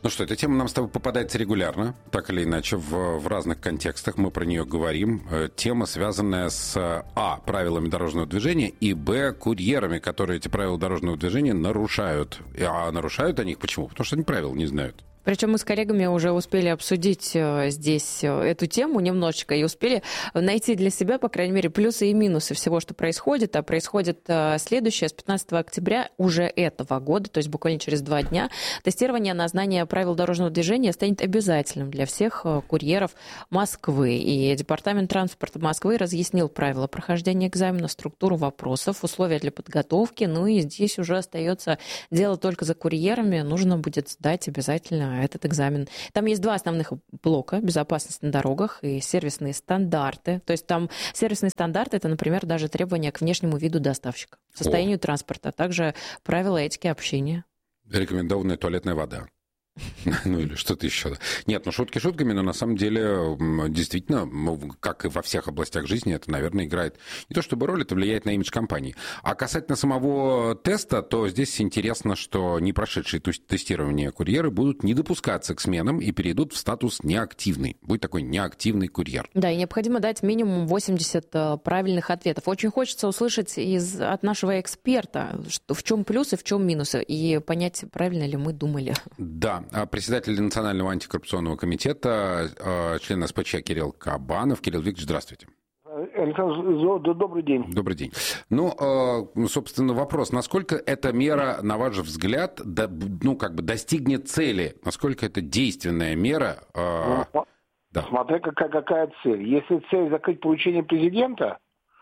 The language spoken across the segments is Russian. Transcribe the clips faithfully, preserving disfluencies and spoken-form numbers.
Ну что, эта тема нам с тобой попадается регулярно, так или иначе, в, в разных контекстах. Мы про нее говорим. Тема, связанная с а. правилами дорожного движения и б. курьерами, которые эти правила дорожного движения нарушают. А нарушают они их почему? Потому что они правил не знают. Причем мы с коллегами уже успели обсудить здесь эту тему немножечко и успели найти для себя, по крайней мере, плюсы и минусы всего, что происходит. А происходит следующее. С пятнадцатого октября уже этого года, то есть буквально через два дня, тестирование на знание правил дорожного движения станет обязательным для всех курьеров Москвы. И Департамент транспорта Москвы разъяснил правила прохождения экзамена, структуру вопросов, условия для подготовки. Ну и здесь уже остается дело только за курьерами. Нужно будет сдать обязательно этот экзамен. Там есть два основных блока: безопасность на дорогах и сервисные стандарты. То есть там сервисные стандарты — это, например, даже требования к внешнему виду доставщика, состоянию О. транспорта, а также правила этики общения. Рекомендованная туалетная вода. Ну или что-то еще. Нет, ну шутки шутками, но на самом деле действительно, как и во всех областях жизни, это, наверное, играет не то чтобы роль, это влияет на имидж компании. А касательно самого теста, то здесь интересно, что не прошедшие тестирование курьеры будут не допускаться к сменам и перейдут в статус неактивный. Будет такой неактивный курьер. Да, и необходимо дать минимум восемьдесят правильных ответов. Очень хочется услышать из, от нашего эксперта, что, в чем плюсы, в чем минусы, и понять, правильно ли мы думали. Да. Председатель Национального антикоррупционного комитета, член эс пэ че Кирилл Кабанов. Кирилл Викторович, здравствуйте. Александр, добрый день. Добрый день. Ну, собственно, вопрос. Насколько эта мера, на ваш взгляд, ну, как бы достигнет цели? Насколько это действенная мера? Ну, да. Смотря какая, какая цель. Если цель закрыть поручение президента,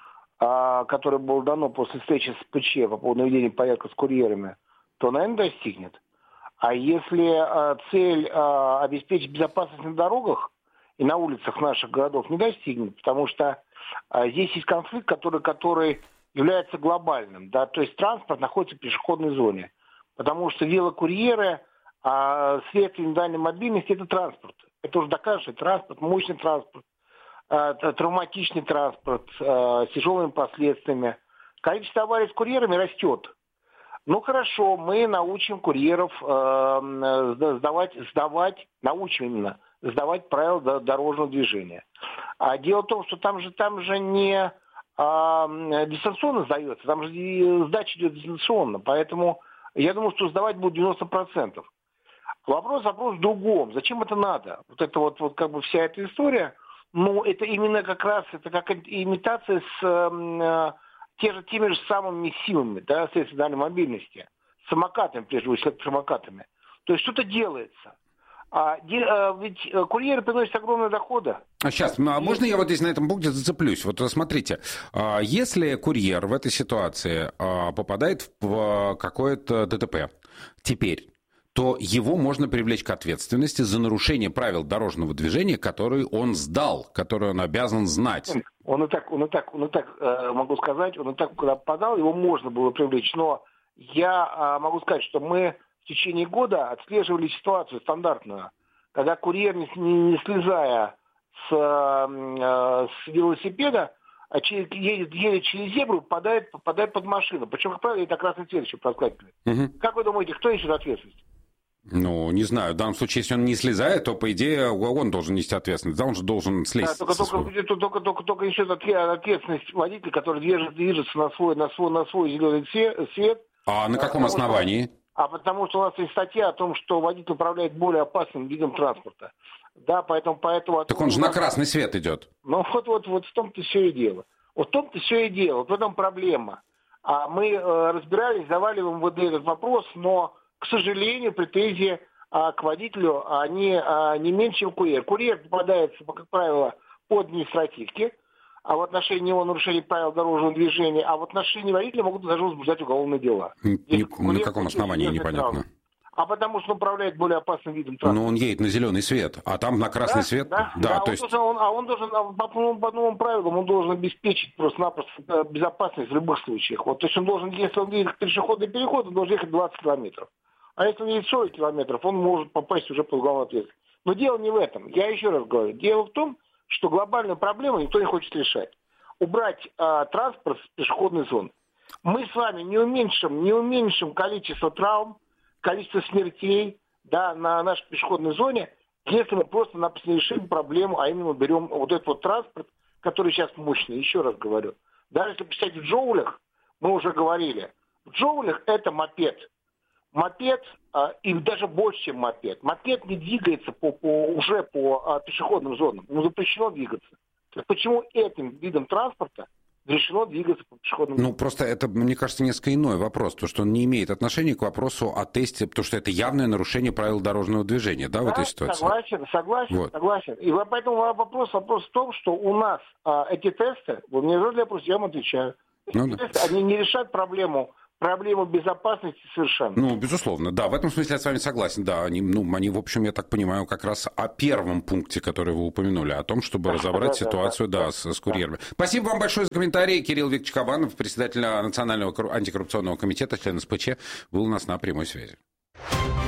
которое было дано после встречи с пэ че по поводу наведения порядка с курьерами, то, наверное, достигнет. А если э, цель э, обеспечить безопасность на дорогах и на улицах наших городов, не достигнет, потому что э, здесь есть конфликт, который, который является глобальным. Да? То есть транспорт находится в пешеходной зоне, потому что велокурьеры, э, средства индивидуальной мобильности — это транспорт. Это уже доказано, транспорт, мощный транспорт, э, травматичный транспорт э, с тяжелыми последствиями. Количество аварий с курьерами растет. Ну хорошо, мы научим курьеров э, сдавать, сдавать, научим именно сдавать правила дорожного движения. А дело в том, что там же, там же не э, дистанционно сдается, там же сдача идет дистанционно, поэтому я думаю, что сдавать будет девяносто процентов. Вопрос, вопрос в другом. Зачем это надо? Вот это вот, вот как бы вся эта история, ну это именно как раз, это как имитация с... Э, Те же, теми же самыми силами, да, средства индивидуальной мобильности, самокатами, прежде всего, с самокатами. То есть что-то делается. А, де, а, ведь курьеры приносят огромные доходы. А сейчас, ну, а можно я вот здесь на этом пункте зацеплюсь? Вот смотрите, если курьер в этой ситуации попадает в какое-то дэ тэ пэ теперь, то его можно привлечь к ответственности за нарушение правил дорожного движения, которые он сдал, которые он обязан знать. Он и так, он и так, он и так, э, могу сказать, он и так, когда попадал, его можно было привлечь. Но я э, могу сказать, что мы в течение года отслеживали ситуацию стандартную, когда курьер, не, не, не слезая с, э, с велосипеда, а через, едет, едет через зебру, попадает, попадает под машину. Причем, как правило, это красный цвет еще проскакивает. Угу. Как вы думаете, кто несет ответственность? Ну, не знаю. В данном случае, если он не слезает, то, по идее, он должен нести ответственность. Да, он же должен слезть. Да, только, только, только, только, только, только несет ответственность водитель, который движется, движется на свой, на свой, на свой зеленый свет. А на каком основании? Что, а потому что у нас есть статья о том, что водитель управляет более опасным видом транспорта. Да, поэтому... поэтому так он же на красный свет идет. Ну, вот, вот, вот в том-то все и дело. Вот в том-то все и дело. Вот в этом проблема. А мы э, разбирались, давали в эм вэ дэ этот вопрос, но... К сожалению, претензии а, к водителю они а, не меньше, чем курьер. Курьер попадается, как правило, по административке, а в отношении него нарушение правил дорожного движения, а в отношении водителя могут даже возбуждать уголовные дела. Не, на каком основании, непонятно. А потому что он управляет более опасным видом транспорта. Но он едет на зеленый свет, а там на красный да, свет? Да, да, да то он есть... должен, он, а он должен, по, по новым правилам, он должен обеспечить просто-напросто безопасность в любых случаях. Вот, то есть он должен, если он едет к пешеходному переходу, он должен ехать двадцать километров. А если он едет сорок километров, он может попасть уже под уголовную ответственность. Но дело не в этом. Я еще раз говорю. Дело в том, что глобальную проблему никто не хочет решать. Убрать а, транспорт с пешеходной зоны. Мы с вами не уменьшим, не уменьшим количество травм, количество смертей, да, на нашей пешеходной зоне, если мы просто-напросто не решим проблему, а именно берем вот этот вот транспорт, который сейчас мощный, еще раз говорю. Даже если посчитать в джоулях, мы уже говорили, в джоулях это мопед. Мопед, а, и даже больше, чем мопед. Мопед не двигается по, по, уже по а, пешеходным зонам. Ему запрещено двигаться. Так почему этим видом транспорта решено двигаться по пешеходным зонам? Ну, просто это, мне кажется, несколько иной вопрос. То, что он не имеет отношения к вопросу о тесте, потому что это явное нарушение правил дорожного движения, да, да в этой ситуации? Согласен, согласен, вот. согласен. И поэтому вопрос, вопрос в том, что у нас а, эти тесты, вы мне задали вопрос, я вам отвечаю. Эти ну, тесты, да. они не решают проблему Проблема безопасности совершенно. Ну, безусловно, да, в этом смысле я с вами согласен, да, они, ну, они, в общем, я так понимаю, как раз о первом пункте, который вы упомянули, о том, чтобы да, разобрать да, ситуацию, да, да, да, с, с курьерами. Да. Спасибо вам большое за комментарии. Кирилл Викторович Кабанов, председатель Национального антикоррупционного комитета, член СПЧ, был у нас на прямой связи.